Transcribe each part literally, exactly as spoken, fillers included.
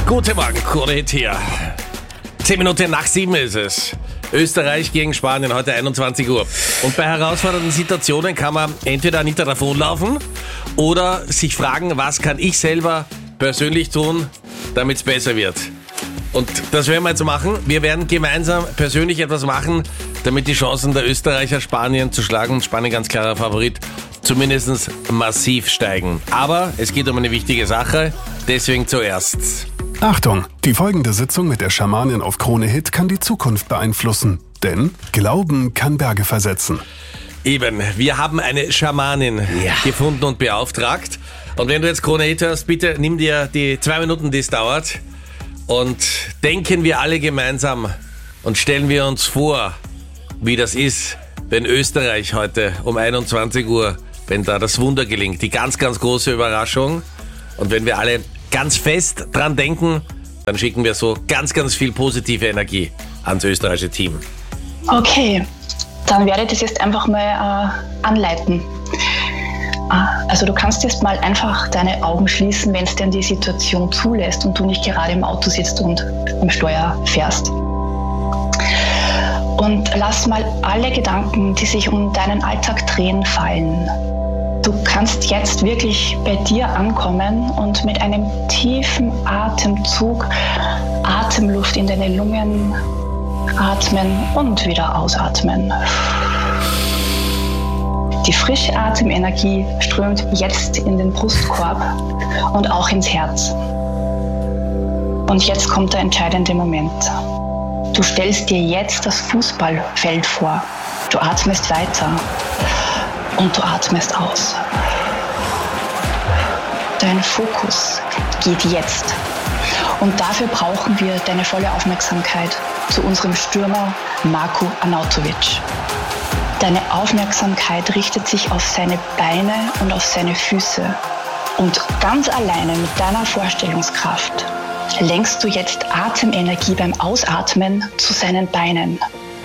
Guten Morgen, Kodet hier. Zehn Minuten nach sieben ist es. Österreich gegen Spanien, heute einundzwanzig Uhr. Und bei herausfordernden Situationen kann man entweder Anita davonlaufen oder sich fragen, was kann ich selber persönlich tun, damit es besser wird. Und das werden wir jetzt machen. Wir werden gemeinsam persönlich etwas machen, damit die Chancen der Österreicher, Spanien zu schlagen, Spanien ganz klarer Favorit, zumindest massiv steigen. Aber es geht um eine wichtige Sache, deswegen zuerst. Achtung, die folgende Sitzung mit der Schamanin auf Krone Hit kann die Zukunft beeinflussen. Denn Glauben kann Berge versetzen. Eben, wir haben eine Schamanin ja. gefunden und beauftragt. Und wenn du jetzt Krone Hit hörst, bitte nimm dir die zwei Minuten, die es dauert. Und denken wir alle gemeinsam und stellen wir uns vor, wie das ist, wenn Österreich heute um einundzwanzig Uhr, wenn da das Wunder gelingt, die ganz, ganz große Überraschung. Und wenn wir alle ganz fest dran denken, dann schicken wir so ganz, ganz viel positive Energie ans österreichische Team. Okay, dann werde ich das jetzt einfach mal äh, anleiten. Also du kannst jetzt mal einfach deine Augen schließen, wenn es denn die Situation zulässt und du nicht gerade im Auto sitzt und am Steuer fährst. Und lass mal alle Gedanken, die sich um deinen Alltag drehen, fallen. Du kannst jetzt wirklich bei dir ankommen und mit einem tiefen Atemzug Atemluft in deine Lungen atmen und wieder ausatmen. Die frische Atemenergie strömt jetzt in den Brustkorb und auch ins Herz. Und jetzt kommt der entscheidende Moment. Du stellst dir jetzt das Fußballfeld vor. Du atmest weiter und du atmest aus. Dein Fokus geht jetzt. Und dafür brauchen wir deine volle Aufmerksamkeit zu unserem Stürmer Marko Arnautovic. Deine Aufmerksamkeit richtet sich auf seine Beine und auf seine Füße. Und ganz alleine mit deiner Vorstellungskraft lenkst du jetzt Atemenergie beim Ausatmen zu seinen Beinen.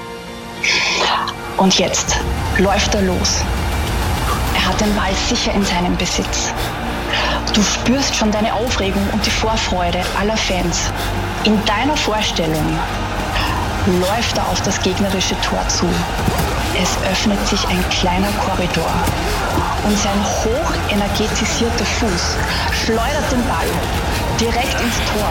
Und jetzt läuft er los. Er hat den Ball sicher in seinem Besitz. Du spürst schon deine Aufregung und die Vorfreude aller Fans. In deiner Vorstellung läuft er auf das gegnerische Tor zu. Es öffnet sich ein kleiner Korridor und sein hochenergetisierter Fuß schleudert den Ball direkt ins Tor.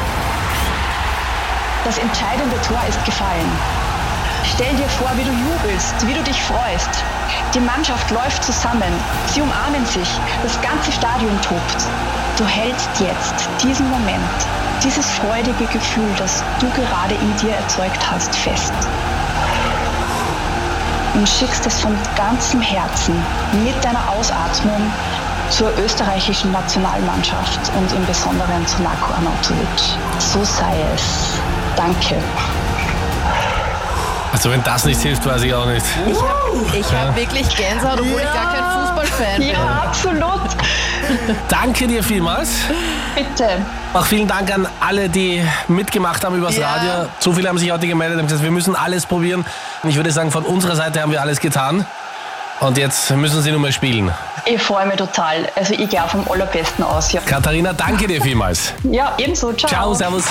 Das entscheidende Tor ist gefallen. Stell dir vor, wie du jubelst, wie du dich freust. Die Mannschaft läuft zusammen, sie umarmen sich, das ganze Stadion tobt. Du hältst jetzt diesen Moment, dieses freudige Gefühl, das du gerade in dir erzeugt hast, fest. Und schickst es von ganzem Herzen mit deiner Ausatmung zur österreichischen Nationalmannschaft und im Besonderen zu Marko Arnautovic. So sei es. Danke. Also wenn das nicht hilft, weiß ich auch nicht. Ich habe ich hab ja. wirklich Gänsehaut, obwohl ja. ich gar kein Fußballfan bin. Ja, absolut. Danke dir vielmals. Bitte. Auch vielen Dank an alle, die mitgemacht haben übers Ja. Radio. So viele haben sich heute gemeldet und gesagt, wir müssen alles probieren. Ich würde sagen, von unserer Seite haben wir alles getan. Und jetzt müssen sie nur mal spielen. Ich freue mich total. Also ich gehe vom Allerbesten aus. Ja, Katharina, danke dir vielmals. ja ebenso. Ciao. Ciao, servus.